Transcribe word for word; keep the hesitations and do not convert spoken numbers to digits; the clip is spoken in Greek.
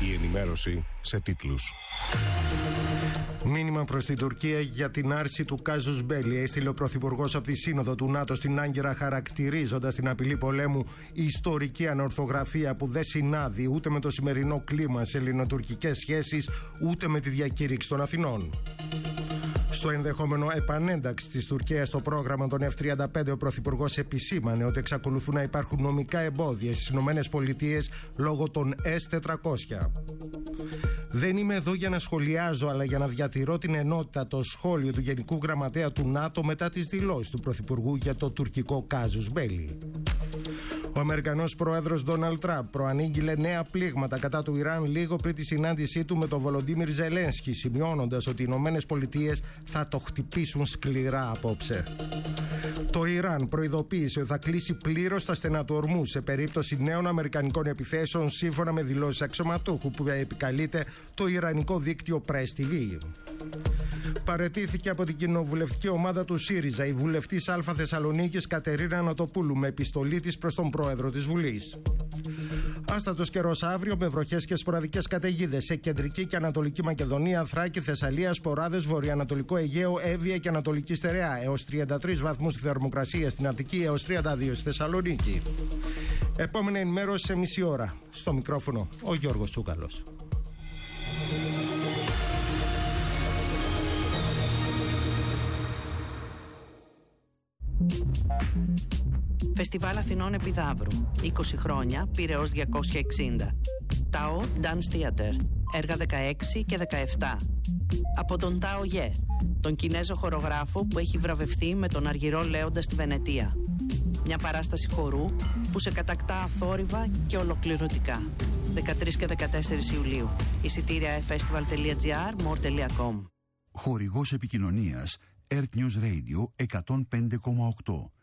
Η ενημέρωση σε τίτλους. Μήνυμα προς την Τουρκία για την άρση του κάζους μπέλι έστειλε ο Πρωθυπουργός από τη Σύνοδο του ΝΑΤΟ στην Άγκυρα, χαρακτηρίζοντας την απειλή πολέμου ιστορική ανορθογραφία που δεν συνάδει ούτε με το σημερινό κλίμα σε ελληνοτουρκικές σχέσεις, ούτε με τη διακήρυξη των Αθηνών. Στο ενδεχόμενο επανένταξη της Τουρκίας στο πρόγραμμα των εφ τριάντα πέντε, ο Πρωθυπουργός επισήμανε ότι εξακολουθούν να υπάρχουν νομικά εμπόδια στις Ηνωμένες Πολιτείες λόγω των ες τετρακόσια. Δεν είμαι εδώ για να σχολιάζω, αλλά για να διατηρώ την ενότητα, το σχόλιο του Γενικού Γραμματέα του ΝΑΤΟ μετά τις δηλώσεις του Πρωθυπουργού για το τουρκικό κάζους μπέλι. Ο Αμερικανός πρόεδρος Ντόναλντ Τραμπ προανήγγειλε νέα πλήγματα κατά του Ιράν λίγο πριν τη συνάντησή του με τον Βολοντίμιρ Ζελένσκι, σημειώνοντας ότι οι Ηνωμένες Πολιτείες θα το χτυπήσουν σκληρά απόψε. Το Ιράν προειδοποίησε ότι θα κλείσει πλήρως τα στενά του ορμού σε περίπτωση νέων αμερικανικών επιθέσεων, σύμφωνα με δηλώσεις αξιωματούχου που επικαλείται το ιρανικό δίκτυο Press τι βι. Παραιτήθηκε από την κοινοβουλευτική ομάδα του ΣΥΡΙΖΑ η βουλευτής Α Θεσσαλονίκης Κατερίνα Ανατοπούλου με επιστολή της προς τον πρόεδρο της Βουλής. Άστατος καιρός αύριο με βροχές και σποραδικές καταιγίδες σε κεντρική και ανατολική Μακεδονία, Θράκη, Θεσσαλία, Σποράδες, βορειοανατολικό Αιγαίο, Εύβοια και Ανατολική Στερεά. Έως τριάντα τρεις βαθμούς στη θερμοκρασία στην Αττική, έως τριάντα δύο στη Θεσσαλονίκη. Επόμενη ενημέρωση σε μισή ώρα. Στο μικρόφωνο ο Γιώργος Τσούκαλος. Φεστιβάλ Αθηνών Επιδαύρου, είκοσι χρόνια, Πειραιώς διακόσια εξήντα. Τάο Dance Theater, έργα δεκαέξι και δεκαεπτά. Από τον Τάο Γε, τον Κινέζο χορογράφο που έχει βραβευτεί με τον Αργυρό Λέοντα στη Βενετία. Μια παράσταση χορού που σε κατακτά αθόρυβα και ολοκληρωτικά. δεκατρείς και δεκατέσσερις Ιουλίου. Εισιτήρια εφεστιβάλ τελεία τζι άρ, μορ τελεία κομ. Χορηγός επικοινωνίας Earth News Radio εκατόν πέντε κόμμα οκτώ.